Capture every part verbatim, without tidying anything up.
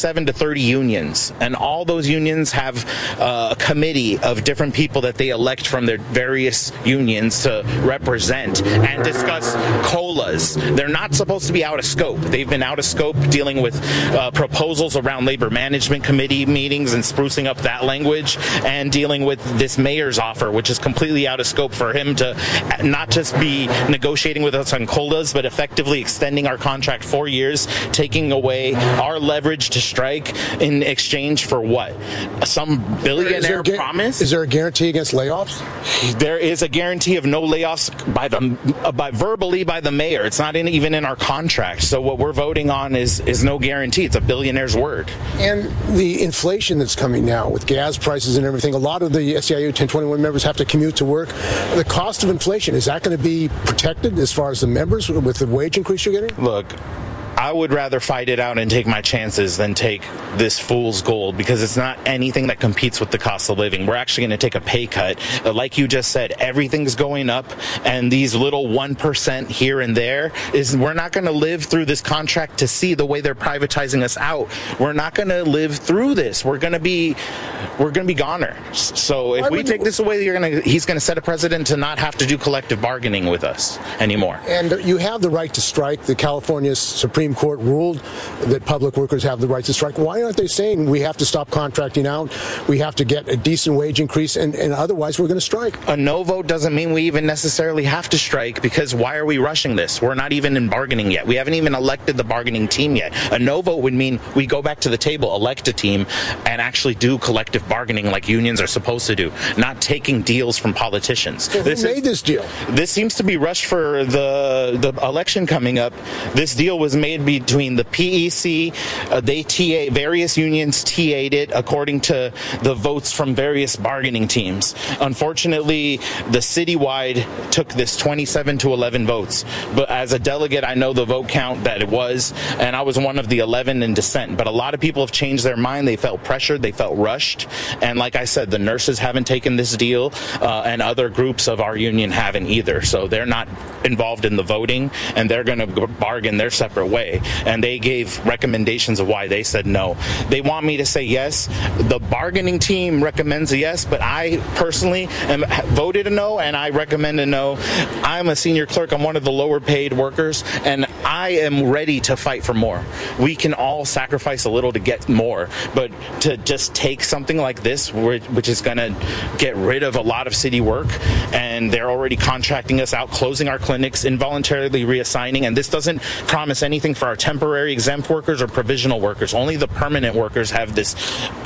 twenty-seven to thirty unions, and all those unions have uh, a committee of different people that they elect from their various unions to represent and discuss COLAs. They're not supposed to be out of scope. They've been out of scope dealing with uh, proposals around labor management committee meetings and sprucing up that language, and dealing with this mayor's offer, which is completely out of scope for him to not just be negotiating with us on COLAs, but effectively extending our contract four years, taking away our leverage to strike in exchange for what? Some billionaire is promise? Is there a guarantee against layoffs? There is a guarantee of no layoffs by the uh, by verbally by the mayor. It's not in, even in our contract. So what we're voting on is is no guarantee. It's a billionaire's word. And the inflation that's coming now with gas prices and everything, a lot of the S E I U ten twenty-one members have to commute to work. The cost of inflation, is that going to be protected as far as the members with the wage increase you're getting? Look, I would rather fight it out and take my chances than take this fool's gold, because it's not anything that competes with the cost of living. We're actually going to take a pay cut. Like you just said, everything's going up, and these little one percent here and there is, we're not going to live through this contract to see the way they're privatizing us out. We're not going to live through this. We're going to be, we're going to be goners. So if we take this away, you're going to, he's going to set a precedent to not have to do collective bargaining with us anymore. And you have the right to strike. The California Supreme Court ruled that public workers have the right to strike. Why aren't they saying we have to stop contracting out, we have to get a decent wage increase, and, and otherwise we're going to strike? A no vote doesn't mean we even necessarily have to strike, because why are we rushing this? We're not even in bargaining yet. We haven't even elected the bargaining team yet. A no vote would mean we go back to the table, elect a team, and actually do collective bargaining like unions are supposed to do, not taking deals from politicians. So who this made is, this deal? This seems to be rushed for the, the election coming up. This deal was made between the P E C, uh, they T A, various unions T A'd it according to the votes from various bargaining teams. Unfortunately, the citywide took this twenty-seven to eleven votes. But as a delegate, I know the vote count that it was, and I was one of the eleven in dissent. But a lot of people have changed their mind. They felt pressured. They felt rushed. And like I said, the nurses haven't taken this deal, uh, and other groups of our union haven't either. So they're not involved in the voting, and they're going to bargain their separate way. And they gave recommendations of why they said no. They want me to say yes. The bargaining team recommends a yes, but I personally am voted a no, and I recommend a no. I'm a senior clerk. I'm one of the lower paid workers, and I am ready to fight for more. We can all sacrifice a little to get more, but to just take something like this, which is going to get rid of a lot of city work, and they're already contracting us out, closing our clinics, involuntarily reassigning, and this doesn't promise anything for our temporary exempt workers or provisional workers. Only the permanent workers have this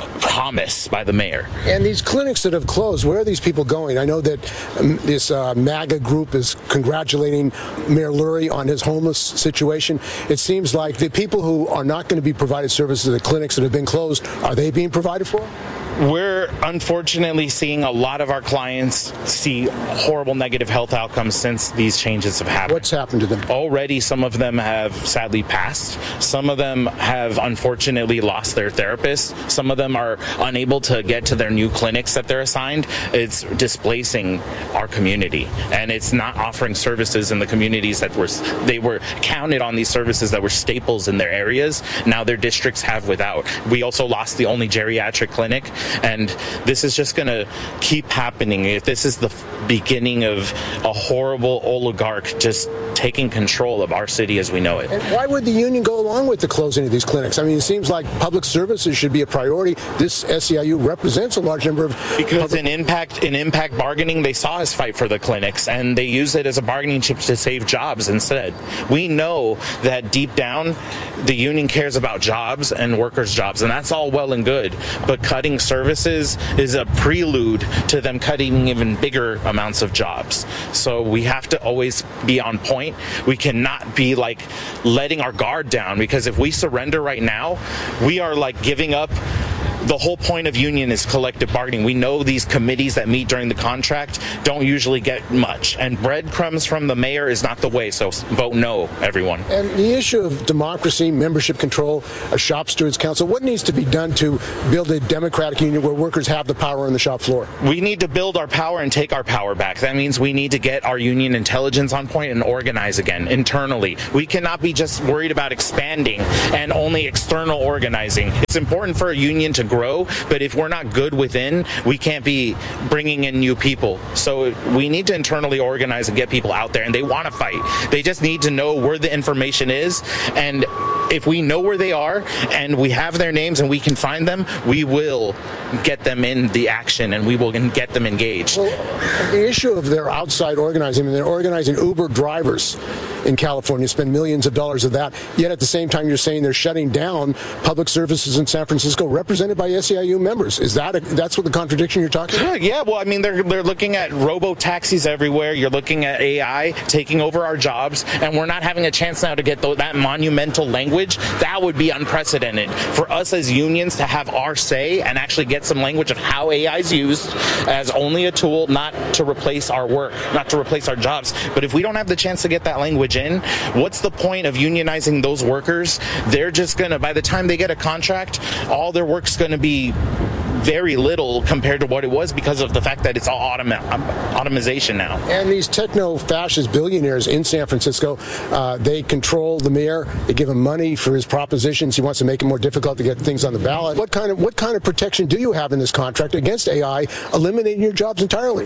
promise by the mayor. And these clinics that have closed, where are these people going? I know that um, this uh, MAGA group is congratulating Mayor Lurie on his homeless situation. It seems like the people who are not going to be provided services at the clinics that have been closed, are they being provided for? We're unfortunately seeing a lot of our clients see horrible negative health outcomes since these changes have happened. What's happened to them? Already, some of them have sadly passed. Some of them have unfortunately lost their therapists. Some of them are unable to get to their new clinics that they're assigned. It's displacing our community, and it's not offering services in the communities that were they were counted on, these services that were staples in their areas. Now their districts have without. We also lost the only geriatric clinic. And this is just going to keep happening. If this is the beginning of a horrible oligarch just taking control of our city as we know it. And why would the union go along with the closing of these clinics? I mean, it seems like public services should be a priority. This S E I U represents a large number of... Because in impact, in impact bargaining, they saw us fight for the clinics, and they use it as a bargaining chip to save jobs instead. We know that deep down, the union cares about jobs and workers' jobs, and that's all well and good. But cutting services is a prelude to them cutting even bigger amounts of jobs. So we have to always be on point. We cannot be like letting our guard down, because if we surrender right now, we are like giving up the whole point of union is collective bargaining. We know these committees that meet during the contract don't usually get much, and breadcrumbs from the mayor is not the way, so vote no, everyone. And the issue of democracy, membership control, a shop stewards council, what needs to be done to build a democratic union where workers have the power on the shop floor? We need to build our power and take our power back. That means we need to get our union intelligence on point and organize again internally. We cannot be just worried about expanding and only external organizing. It's important for a union to grow, but if we're not good within, we can't be bringing in new people. So we need to internally organize and get people out there, and they want to fight. They just need to know where the information is, and if we know where they are and we have their names and we can find them, we will get them in the action and we will get them engaged. Well, the issue of their outside organizing, I mean, they're organizing Uber drivers in California, spend millions of dollars of that, yet at the same time you're saying they're shutting down public services in San Francisco represented by S E I U members. Is that a, that's what the contradiction you're talking about? Yeah, well, I mean, they're, they're looking at robo-taxis everywhere. You're looking at A I taking over our jobs, and we're not having a chance now to get the, that monumental language. That would be unprecedented for us as unions to have our say and actually get some language of how A I is used as only a tool, not to replace our work, not to replace our jobs. But if we don't have the chance to get that language in, what's the point of unionizing those workers? They're just going to, by the time they get a contract, all their work's going to be very little compared to what it was because of the fact that it's all automa- automation now. And these techno-fascist billionaires in San Francisco, uh, they control the mayor. They give him money for his propositions. He wants to make it more difficult to get things on the ballot. What kind of what kind of protection do you have in this contract against A I eliminating your jobs entirely?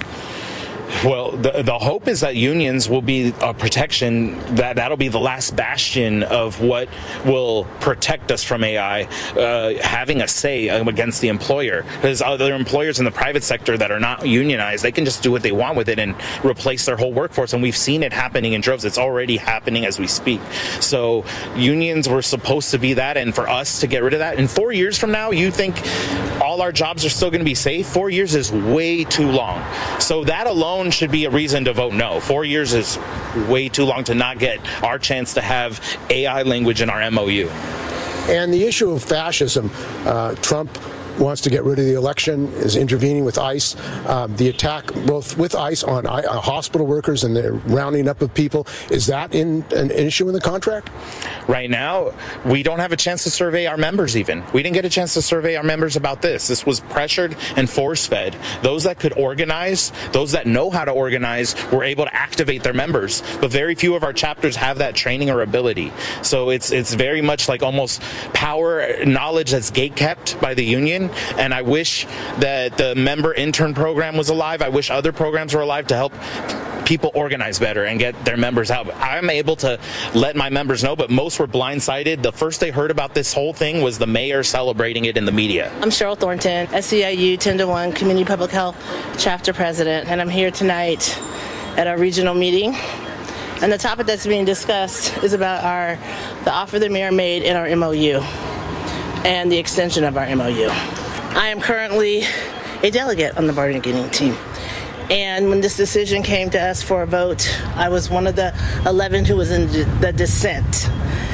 Well, the, the hope is that unions will be a protection, that that'll be the last bastion of what will protect us from A I, uh, having a say against the employer. Because other employers in the private sector that are not unionized, they can just do what they want with it and replace their whole workforce. And we've seen it happening in droves. It's already happening as we speak. So unions were supposed to be that, and for us to get rid of that. In four years from now, you think all our jobs are still going to be safe? Four years is way too long. So that alone should be a reason to vote no. Four years is way too long to not get our chance to have A I language in our M O U. And the issue of fascism, uh, Trump wants to get rid of the election, is intervening with ICE. Uh, the attack both with ICE on I, uh, hospital workers and the rounding up of people, is that in an issue in the contract? Right now, we don't have a chance to survey our members even. We didn't get a chance to survey our members about this. This was pressured and force-fed. Those that could organize, those that know how to organize, were able to activate their members. But very few of our chapters have that training or ability. So it's it's very much like almost power, knowledge that's gatekept by the union. And I wish that the member intern program was alive. I wish other programs were alive to help people organize better and get their members out. I'm able to let my members know, but most were blindsided. The first they heard about this whole thing was the mayor celebrating it in the media. I'm Cheryl Thornton, S E I U ten to one Community Public Health Chapter President, and I'm here tonight at our regional meeting. And the topic that's being discussed is about our the offer the mayor made in our M O U and the extension of our M O U. I am currently a delegate on the bargaining team. And when this decision came to us for a vote, I was one of the eleven who was in the dissent.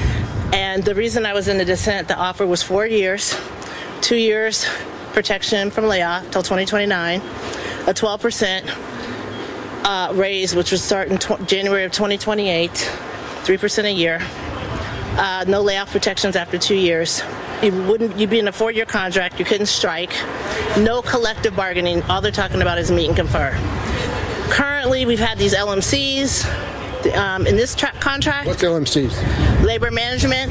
And the reason I was in the dissent, the offer was four years, two years protection from layoff till twenty twenty-nine, a twelve percent uh, raise, which would start in tw- January of twenty twenty-eight, three percent a year, uh, no layoff protections after two years. You wouldn't, you'd be in a four-year contract, you couldn't strike, no collective bargaining, all they're talking about is meet and confer. Currently, we've had these L M Cs um, in this tra- contract. What's L M Cs? Labor management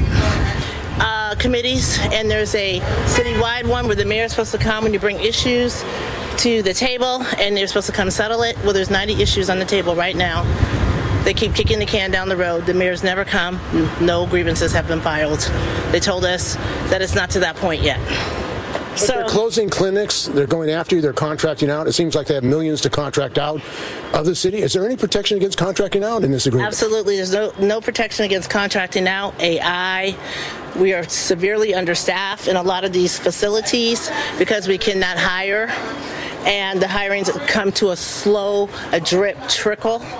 uh, committees, and there's a citywide one where the mayor is supposed to come when you bring issues to the table, and they're supposed to come settle it. Well, there's ninety issues on the table right now. They keep kicking the can down the road. The mayor's never come. No grievances have been filed. They told us that it's not to that point yet. But So they're closing clinics. They're going after you. They're contracting out. It seems like they have millions to contract out of the city. Is there any protection against contracting out in this agreement? absolutely, there's no no protection against contracting out. A I. We are severely understaffed in a lot of these facilities because we cannot hire, and the hirings come to a slow, a drip trickle.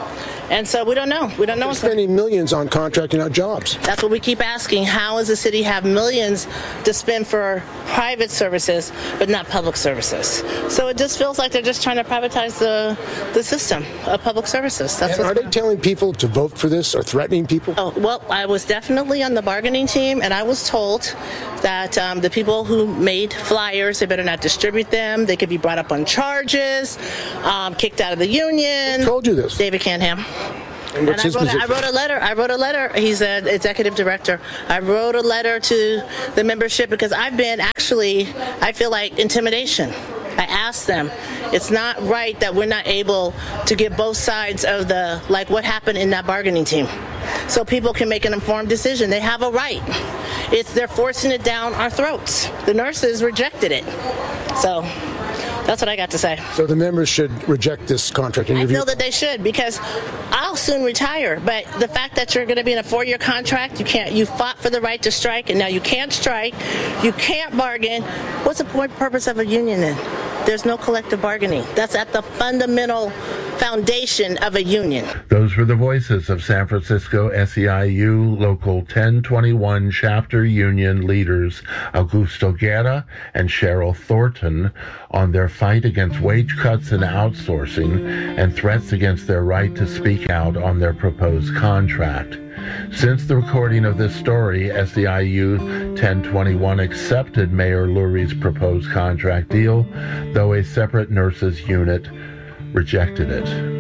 And so we don't know. We don't know. We're spending millions on contracting out jobs. That's what we keep asking. How does the city have millions to spend for private services, but not public services? So it just feels like they're just trying to privatize the the system of public services. That's and what. Are they telling people to vote for this or threatening people? Oh, well, I was definitely on the bargaining team, and I was told that um, the people who made flyers, they better not distribute them. They could be brought up on charges, um, kicked out of the union. Who told you this? David Canham. And what's and I his wrote, a, I position? wrote a letter. I wrote a letter. He's an executive director. I wrote a letter to the membership because I've been actually, I feel like intimidation. I asked them, it's not right that we're not able to get both sides of the, like what happened in that bargaining team, so people can make an informed decision. They have a right. It's they're forcing it down our throats. The nurses rejected it. So that's what I got to say. So the members should reject this contract interview? I feel that they should, because I'll soon retire. But the fact that you're going to be in a four-year contract, you can't. You fought for the right to strike, and now you can't strike. You can't bargain. What's the point purpose of a union then? There's no collective bargaining. That's at the fundamental foundation of a union. Those were the voices of San Francisco S E I U Local ten twenty-one Chapter Union leaders Augusto Guerra and Cheryl Thornton on their fight against wage cuts and outsourcing and threats against their right to speak out on their proposed contract. Since the recording of this story, S E I U ten twenty-one accepted Mayor Lurie's proposed contract deal, though a separate nurses unit rejected it.